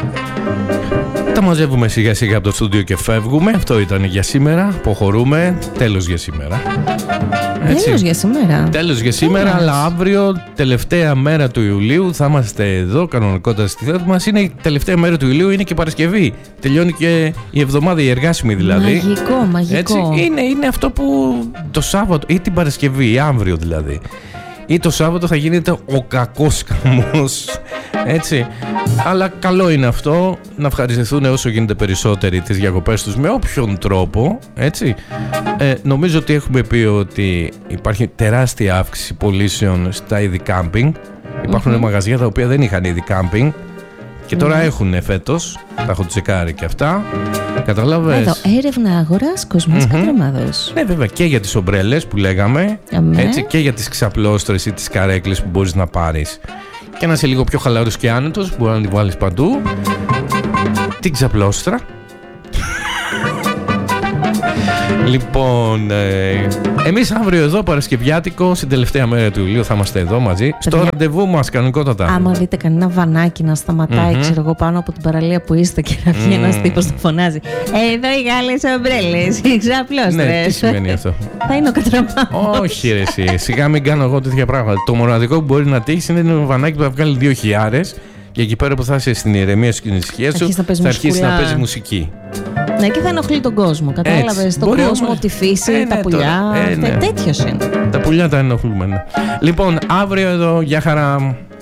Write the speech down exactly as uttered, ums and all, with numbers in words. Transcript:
Τα μαζεύουμε σιγά σιγά από το στούντιο και φεύγουμε. Αυτό ήταν για σήμερα. Αποχωρούμε. Τέλος για σήμερα. Έτσι. Τέλος για σήμερα. Τέλος για σήμερα, Τέλος. Αλλά αύριο, τελευταία μέρα του Ιουλίου, θα είμαστε εδώ κανονικότατα στη θέση μας. Είναι η τελευταία μέρα του Ιουλίου, είναι και Παρασκευή. Τελειώνει και η εβδομάδα, η εργάσιμη δηλαδή. Μαγικό, μαγικό. Έτσι, είναι, είναι αυτό που το Σάββατο ή την Παρασκευή, ή αύριο δηλαδή. Ή το Σάββατο θα γίνεται ο κακός χαμός. Έτσι. Αλλά καλό είναι αυτό, να ευχαριστηθούν όσο γίνεται περισσότεροι τις διακοπές τους με όποιον τρόπο. Έτσι. Ε, νομίζω ότι έχουμε πει ότι υπάρχει τεράστια αύξηση πωλήσεων στα είδη κάμπινγκ. Υπάρχουν mm-hmm. μαγαζιά τα οποία δεν είχαν είδη κάμπινγκ και τώρα mm. έχουν φέτος. Τα έχω τσεκάρει και αυτά. Καταλάβες. Εδώ, έρευνα αγοράς Κοσμάς mm-hmm. Κατρεμάδος. Ναι, βέβαια, και για τις ομπρέλες που λέγαμε. Αμέ. Έτσι, και για τις ξαπλώστρες ή τις καρέκλες που μπορείς να πάρεις. Και να είσαι λίγο πιο χαλαρός και άνετος, μπορεί να τη βάλεις παντού. Την ξαπλώστρα. Λοιπόν, ε, εμείς αύριο εδώ Παρασκευιάτικο, στην τελευταία μέρα του Ιουλίου θα είμαστε εδώ μαζί. Στο ραντεβού μας κανονικότατα. Άμα δείτε κανένα βανάκι να σταματάει, mm-hmm. ξέρω εγώ, πάνω από την παραλία που είστε και να βγει mm. ένας τύπος να φωνάζει εδώ οι Γάλλες ομπρέλες, οι ξαπλώστρες. Ναι, τι σημαίνει αυτό? Θα είναι ο Κατρεμάδος. Όχι ρε εσύ, σιγά μην κάνω εγώ τέτοια πράγματα. Το μοναδικό που μπορεί να τύχει είναι ένα βανάκι που θα βγάλει δύο χιλιάρες και εκεί πέρα που θα είσαι στην ηρεμία σου και την ησυχία σου θα αρχίσει να παίζει μουσική. Ναι, και θα ενοχλεί τον κόσμο. Κατάλαβες, τον κόσμο, όμως τη φύση, ε, ναι, τα πουλιά. Ε, ναι. Τέτοιος είναι. Τα πουλιά τα ενοχλούμε. Λοιπόν, αύριο εδώ, για χαρά.